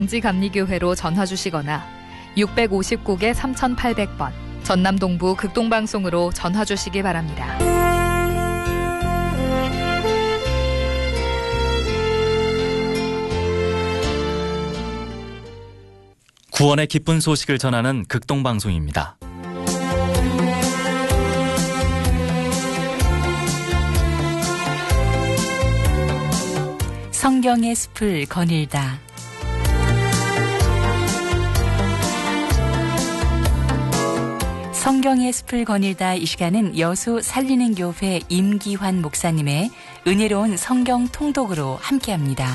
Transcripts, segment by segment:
감리교회로 전화 주시거나 659개 3800번 전남동부 극동방송으로 전화 주시기 바랍니다. 구원의 기쁜 소식을 전하는 극동방송입니다. 성경의 숲을 거닐다. 성경의 숲을 거닐다. 이 시간은 여수 살리는 교회 임기환 목사님의 은혜로운 성경 통독으로 함께합니다.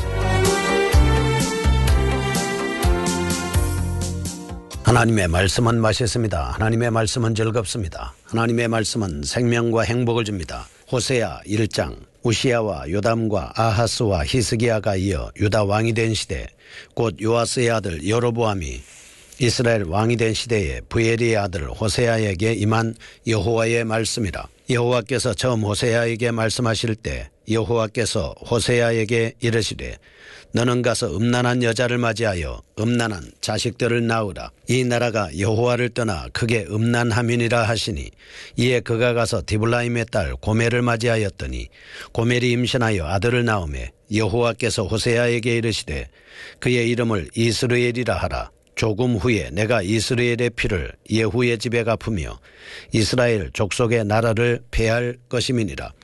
하나님의 말씀은 맛있습니다. 하나님의 말씀은 즐겁습니다. 하나님의 말씀은 생명과 행복을 줍니다. 호세아 1장, 우시야와 요담과 아하스와 히스기야가 이어 유다 왕이 된 시대, 곧 요아스의 아들 여로보암이 이스라엘 왕이 된 시대에 부엘리의 아들 호세아에게 임한 여호와의 말씀이라. 여호와께서 처음 호세아에게 말씀하실 때 여호와께서 호세아에게 이르시되 너는 가서 음란한 여자를 맞이하여 음란한 자식들을 낳으라. 이 나라가 여호와를 떠나 크게 음란함이니라 하시니, 이에 그가 가서 디블라임의 딸 고멜을 맞이하였더니 고멜이 임신하여 아들을 낳으매 여호와께서 호세아에게 이르시되 그의 이름을 이스라엘이라 하라. 조금 후에 내가 이스라엘의 피를 예후의 집에 갚으며 이스라엘 족속의 나라를 패할 것임이니라.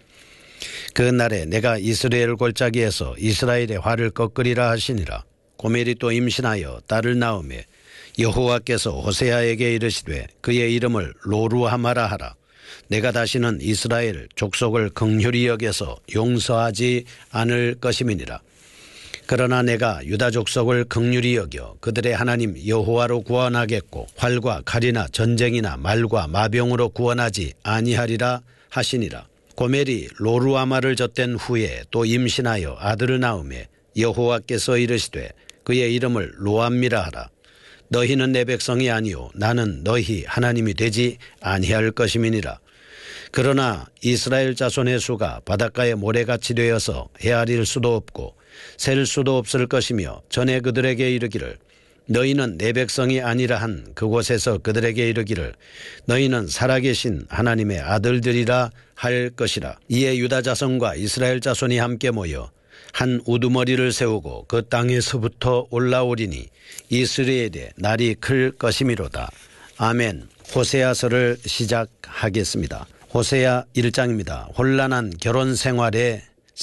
그 날에 내가 이스라엘 골짜기에서 이스라엘의 화를 꺾으리라 하시니라. 고멜이 또 임신하여 딸을 낳으매 여호와께서 호세아에게 이르시되 그의 이름을 로루하마라 하라. 내가 다시는 이스라엘 족속을 긍휼히 여겨서 용서하지 않을 것임이니라. 그러나 내가 유다 족속을 긍휼히 여겨 그들의 하나님 여호와로 구원하겠고 활과 칼이나 전쟁이나 말과 마병으로 구원하지 아니하리라 하시니라. 고멜이 로루아마를 젖댄 후에 또 임신하여 아들을 낳으매 여호와께서 이르시되 그의 이름을 로암미라 하라. 너희는 내 백성이 아니요 나는 너희 하나님이 되지 아니할 것임이니라. 그러나 이스라엘 자손의 수가 바닷가의 모래같이 되어서 헤아릴 수도 없고 셀 수도 없을 것이며, 전에 그들에게 이르기를 너희는 내 백성이 아니라 한 그곳에서 그들에게 이르기를 너희는 살아계신 하나님의 아들들이라 할 것이라. 이에 유다 자손과 이스라엘 자손이 함께 모여 한 우두머리를 세우고 그 땅에서부터 올라오리니 이스라엘의 날이 클 것이미로다. 아멘. 호세아서를 시작하겠습니다. 호세아 1장입니다. 혼란한 결혼 생활의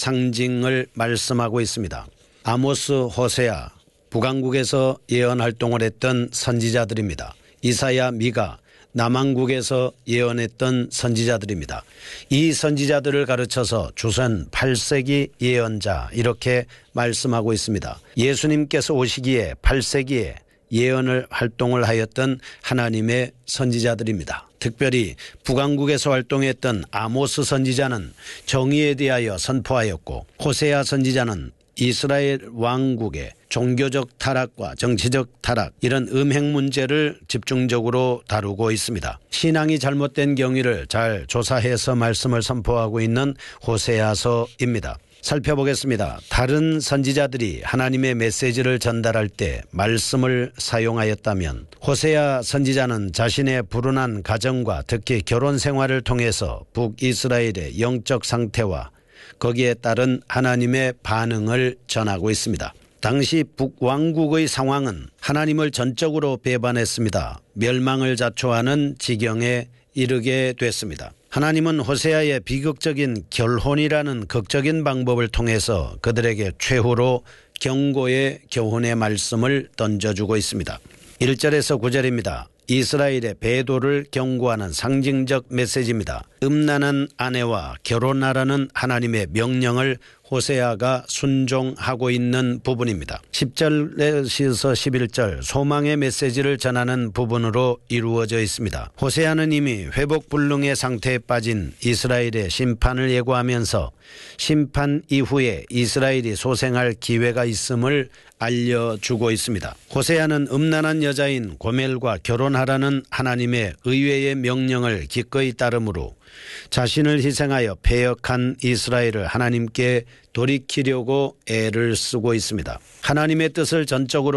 상징을 말씀하고 있습니다. 아모스, 호세아, 북왕국에서 예언 활동을 했던 선지자들입니다. 이사야, 미가, 남왕국에서 예언했던 선지자들입니다. 이 선지자들을 가르쳐서 주선 8세기 예언자 이렇게 말씀하고 있습니다. 예수님께서 오시기에 8세기에 예언을 활동을 하였던 하나님의 선지자들입니다. 특별히 북왕국에서 활동했던 아모스 선지자는 정의에 대하여 선포하였고, 호세아 선지자는 이스라엘 왕국의 종교적 타락과 정치적 타락, 이런 음행 문제를 집중적으로 다루고 있습니다. 신앙이 잘못된 경위를 잘 조사해서 말씀을 선포하고 있는 호세아서입니다. 살펴보겠습니다. 다른 선지자들이 하나님의 메시지를 전달할 때 말씀을 사용하였다면, 호세아 선지자는 자신의 불운한 가정과 특히 결혼 생활을 통해서 북이스라엘의 영적 상태와 거기에 따른 하나님의 반응을 전하고 있습니다. 당시 북왕국의 상황은 하나님을 전적으로 배반했습니다. 멸망을 자초하는 지경에 이르게 됐습니다. 하나님은 호세아의 비극적인 결혼이라는 극적인 방법을 통해서 그들에게 최후로 경고의 교훈의 말씀을 던져주고 있습니다. 1절에서 9절입니다. 이스라엘의 배도를 경고하는 상징적 메시지입니다. 음란한 아내와 결혼하라는 하나님의 명령을 호세아가 순종하고 있는 부분입니다. 10절에서 11절 소망의 메시지를 전하는 부분으로 이루어져 있습니다. 호세아는 이미 회복불능의 상태에 빠진 이스라엘의 심판을 예고하면서 심판 이후에 이스라엘이 소생할 기회가 있음을 알려주고 있습니다. 호세아는 음란한 여자인 고멜과 결혼하라는 하나님의 의외의 명령을 기꺼이 따르므로 자신을 희생하여 패역한 이스라엘을 하나님께 돌이키려고 애를 쓰고 있습니다. 하나님의 뜻을 전적으로